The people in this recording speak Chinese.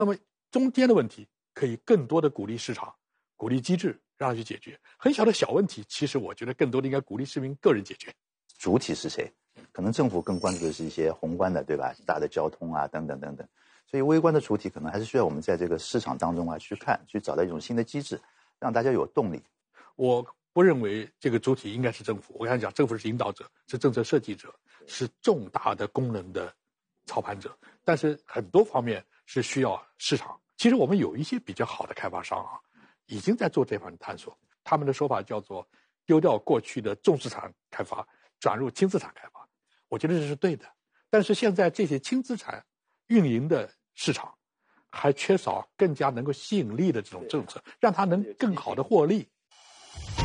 那么中间的问题可以更多的鼓励市场、鼓励机制让它去解决。很小的小问题，其实我觉得更多的应该鼓励市民个人解决。 主体是谁？可能政府更关注的是一些宏观的，对吧？大的交通啊，等等等等。所以微观的主体可能还是需要我们在这个市场当中啊去看，去找到一种新的机制，让大家有动力。 我不认为这个主体应该是政府。我刚才讲，政府是引导者，是政策设计者，是重大的功能的操盘者，但是很多方面是需要市场。其实我们有一些比较好的开发商啊，已经在做这方面探索。他们的说法叫做丢掉过去的重资产开发，转入轻资产开发。我觉得这是对的。但是现在这些轻资产运营的市场还缺少更加能够吸引力的这种政策，让它能更好的获利。